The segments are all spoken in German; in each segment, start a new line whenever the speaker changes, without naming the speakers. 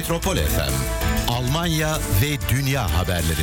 Metropol FM, Almanya ve dünya haberleri.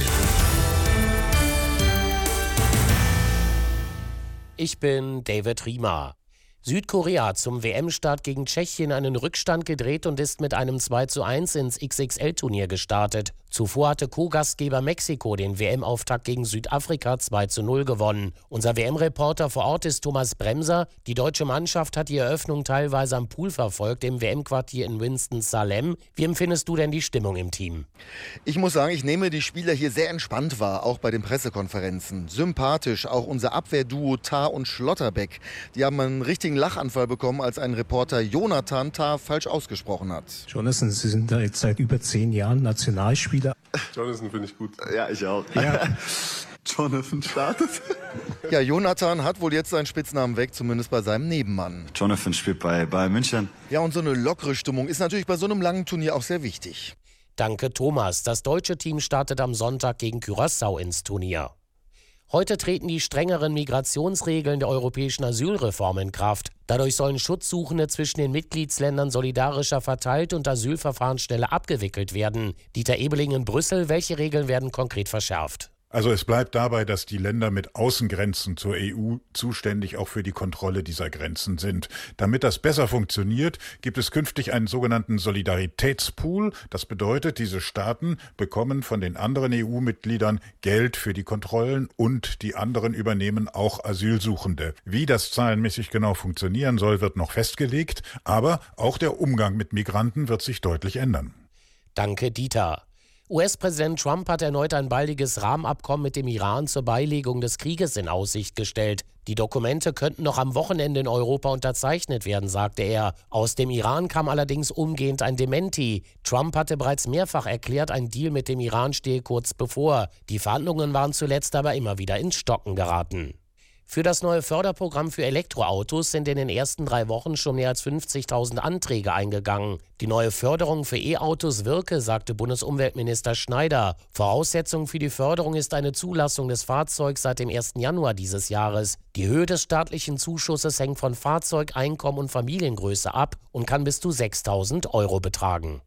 Ich bin David Riemer. Südkorea hat zum WM-Start gegen Tschechien einen Rückstand gedreht und ist mit einem 2:1 ins XXL-Turnier gestartet. Zuvor hatte Co-Gastgeber Mexiko den WM-Auftakt gegen Südafrika 2:0 gewonnen. Unser WM-Reporter vor Ort ist Thomas Bremser. Die deutsche Mannschaft hat die Eröffnung teilweise am Pool verfolgt, im WM-Quartier in Winston-Salem. Wie empfindest du denn die Stimmung im Team?
Ich muss sagen, ich nehme die Spieler hier sehr entspannt wahr, auch bei den Pressekonferenzen. Sympathisch, auch unser Abwehrduo Tah und Schlotterbeck. Die haben einen richtigen Lachanfall bekommen, als ein Reporter Jonathan Tah falsch ausgesprochen hat.
Jonathan, Sie sind da jetzt seit über 10 Jahren Nationalspieler.
Jonathan finde ich gut.
Ja, ich auch.
Ja.
Jonathan startet.
Ja, Jonathan hat wohl jetzt seinen Spitznamen weg, zumindest bei seinem Nebenmann.
Jonathan spielt bei Bayern München.
Ja, und so eine lockere Stimmung ist natürlich bei so einem langen Turnier auch sehr wichtig.
Danke, Thomas. Das deutsche Team startet am Sonntag gegen Curaçao ins Turnier. Heute treten die strengeren Migrationsregeln der europäischen Asylreform in Kraft. Dadurch sollen Schutzsuchende zwischen den Mitgliedsländern solidarischer verteilt und Asylverfahren schneller abgewickelt werden. Dieter Ebeling in Brüssel, welche Regeln werden konkret verschärft?
Also es bleibt dabei, dass die Länder mit Außengrenzen zur EU zuständig auch für die Kontrolle dieser Grenzen sind. Damit das besser funktioniert, gibt es künftig einen sogenannten Solidaritätspool. Das bedeutet, diese Staaten bekommen von den anderen EU-Mitgliedern Geld für die Kontrollen und die anderen übernehmen auch Asylsuchende. Wie das zahlenmäßig genau funktionieren soll, wird noch festgelegt, aber auch der Umgang mit Migranten wird sich deutlich ändern.
Danke, Dieter. US-Präsident Trump hat erneut ein baldiges Rahmenabkommen mit dem Iran zur Beilegung des Krieges in Aussicht gestellt. Die Dokumente könnten noch am Wochenende in Europa unterzeichnet werden, sagte er. Aus dem Iran kam allerdings umgehend ein Dementi. Trump hatte bereits mehrfach erklärt, ein Deal mit dem Iran stehe kurz bevor. Die Verhandlungen waren zuletzt aber immer wieder ins Stocken geraten. Für das neue Förderprogramm für Elektroautos sind in den ersten 3 Wochen schon mehr als 50.000 Anträge eingegangen. Die neue Förderung für E-Autos wirke, sagte Bundesumweltminister Schneider. Voraussetzung für die Förderung ist eine Zulassung des Fahrzeugs seit dem 1. Januar dieses Jahres. Die Höhe des staatlichen Zuschusses hängt von Fahrzeug, Einkommen und Familiengröße ab und kann bis zu 6.000 Euro betragen.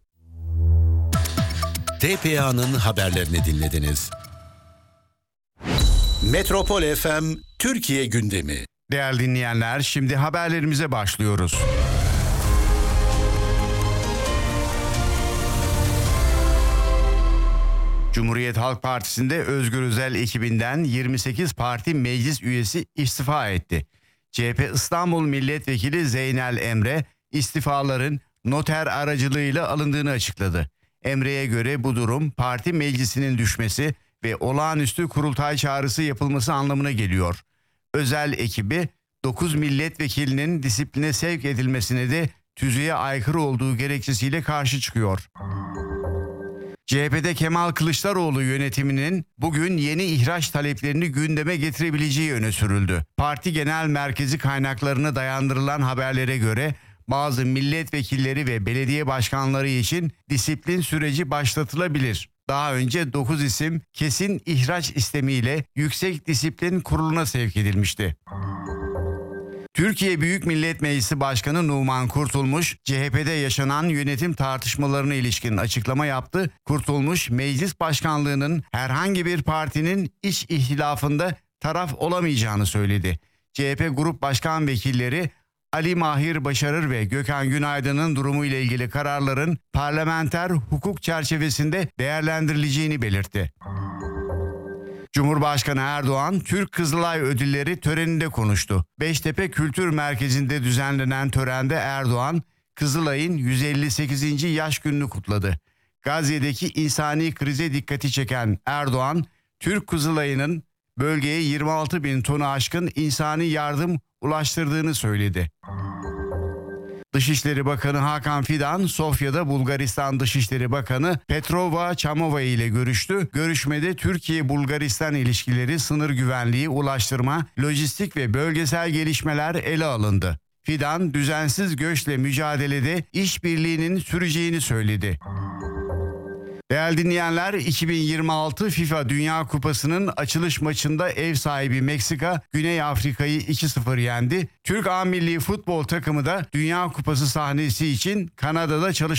TPA'nın haberlerini dinlediniz. Metropol FM Türkiye gündemi.
Değerli dinleyenler, şimdi haberlerimize başlıyoruz. Cumhuriyet Halk Partisi'nde Özgür Özel ekibinden 28 parti meclis üyesi istifa etti. CHP İstanbul Milletvekili Zeynel Emre istifaların noter aracılığıyla alındığını açıkladı. Emre'ye göre bu durum parti meclisinin düşmesi ve olağanüstü kurultay çağrısı yapılması anlamına geliyor. Özel ekibi 9 milletvekilinin disipline sevk edilmesine de tüzüğe aykırı olduğu gerekçesiyle karşı çıkıyor. CHP'de Kemal Kılıçdaroğlu yönetiminin bugün yeni ihraç taleplerini gündeme getirebileceği öne sürüldü. Parti Genel Merkezi kaynaklarına dayandırılan haberlere göre bazı milletvekilleri ve belediye başkanları için disiplin süreci başlatılabilir. Daha önce 9 isim kesin ihraç istemiyle Yüksek Disiplin Kurulu'na sevk edilmişti. Türkiye Büyük Millet Meclisi Başkanı Numan Kurtulmuş, CHP'de yaşanan yönetim tartışmalarına ilişkin açıklama yaptı. Kurtulmuş, meclis başkanlığının herhangi bir partinin iç ihtilafında taraf olamayacağını söyledi. CHP Grup Başkan Vekilleri Ali Mahir Başarır ve Gökhan Günaydın'ın durumu ile ilgili kararların parlamenter hukuk çerçevesinde değerlendirileceğini belirtti. Cumhurbaşkanı Erdoğan, Türk Kızılay Ödülleri töreninde konuştu. Beştepe Kültür Merkezi'nde düzenlenen törende Erdoğan, Kızılay'ın 158. yaş gününü kutladı. Gazze'deki insani krize dikkati çeken Erdoğan, Türk Kızılay'ının bölgeye 26 bin tonu aşkın insani yardım ulaştırdığını söyledi. Dışişleri Bakanı Hakan Fidan, Sofya'da Bulgaristan Dışişleri Bakanı Petrova Çamova ile görüştü. Görüşmede Türkiye-Bulgaristan ilişkileri, sınır güvenliği, ulaştırma, lojistik ve bölgesel gelişmeler ele alındı. Fidan, düzensiz göçle mücadelede işbirliğinin süreceğini söyledi. Değerli dinleyenler, 2026 FIFA Dünya Kupası'nın açılış maçında ev sahibi Meksika, Güney Afrika'yı 2-0 yendi. Türk A Milli Futbol takımı da Dünya Kupası sahnesi için Kanada'da çalışmaya